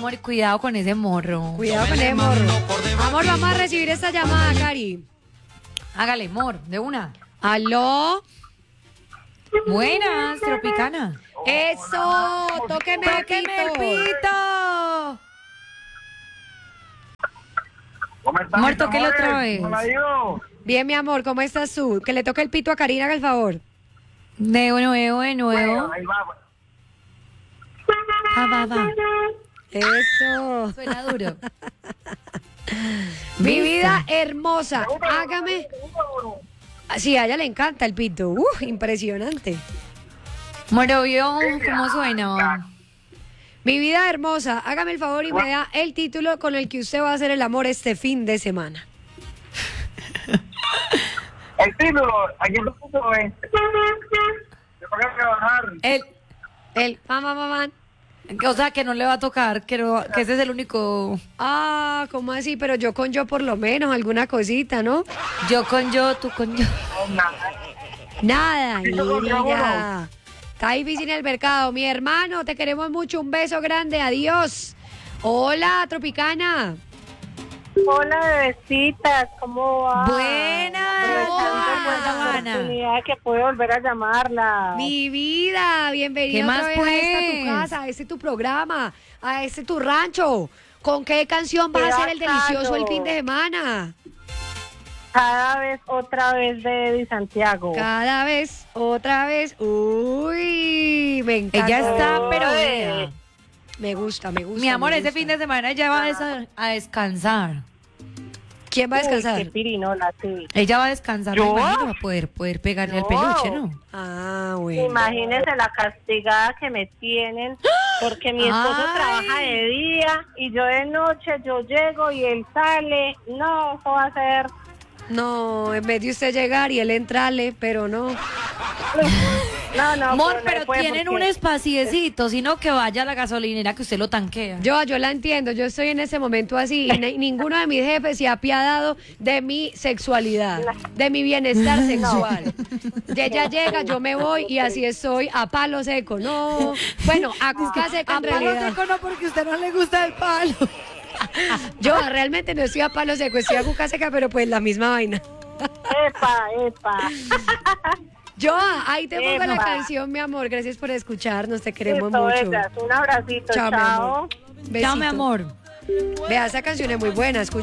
amor, cuidado con ese morro. Cuidado con ese morro. Amor, vamos a recibir esta llamada, Cari. Hágale, amor, de una. ¿Aló? Buenas, Tropicana. ¡Eso! ¡Tóqueme el pito! ¿Cómo estás, Amor, mis tóquelo amores? otra vez. ¿Cómo le ha ido? Bien, mi amor, ¿cómo estás tú? Que le toque el pito a Karina, haga el favor. De nuevo, de Bueno, nuevo. ahí va. Va. Eso. Suena duro. Mi vida hermosa, hágame... Sí, a ella le encanta el pito. Impresionante. Moro, ¿vio cómo suena? Mi vida hermosa, hágame el favor y me da el título con el que usted va a hacer el amor este fin de semana. El título, aquí el título es. Te toca trabajar. El, Mamá. o sea, que no le va a tocar, que ese es el único. Ah, ¿cómo así? Pero yo con yo por lo menos, alguna cosita, ¿no? Yo con yo, tú con yo. Nada, Sí, yo con yo, niña. Está difícil el mercado. Mi hermano, te queremos mucho. Un beso grande. Adiós. Hola, Tropicana. Hola, bebecitas, ¿cómo va? Buenas, La oportunidad que puede volver a llamarla. Mi vida, bienvenida ¿Qué otra más, vez a esta tu pues? casa, a este tu programa, a este tu rancho. ¿Con qué canción vas Qué a hacer el delicioso bacano. el fin de semana? Cada vez, otra vez de Eddie Santiago. Cada vez, otra vez. Uy, me encanta. Ella está, pero Ay. vea. Me gusta. Mi amor, me ese gusta. fin de semana ella va a descansar. ¿Quién va a descansar? Qué pirinola, sí. Ella va a descansar, ¿Yo? me imagino, va a poder pegarle al No. peluche, ¿no? Ah, bueno. Imagínese la castigada que me tienen, porque mi esposo Ay. trabaja de día y yo de noche, yo llego y él sale. No, eso va a ser... No, en vez de usted llegar y él entrarle, pero no. No, Amor, no pero puede tienen porque- un espaciecito, sino que vaya a la gasolinera que usted lo tanquea. Yo la entiendo, yo estoy en ese momento así y ninguno de mis jefes se ha apiadado de mi sexualidad, de mi bienestar sexual. Y ella llega, yo me voy y así estoy a palo seco, no. Bueno, a cuca seca en realidad. no, porque a usted no le gusta el palo. Yo realmente no estoy a palo seco, estoy a cuca seca, pero pues la misma vaina. Epa. Yo, ahí te pongo la Epa. canción, mi amor. Gracias por escucharnos, te queremos Listo, mucho. bellas. Un abracito, Chao, mi amor. chao. Besito. Chao, mi amor. Vea, esa canción es muy buena, escucha.